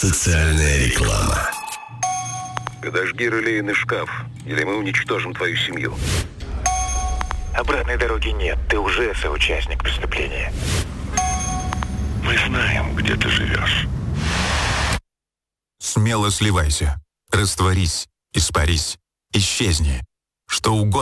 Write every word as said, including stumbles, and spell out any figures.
Социальная реклама. Подожги релейный шкаф, или мы уничтожим твою семью. Обратной дороги нет, ты уже соучастник преступления. Мы знаем, где ты живешь. Смело сливайся, растворись, испарись, исчезни. Что угодно.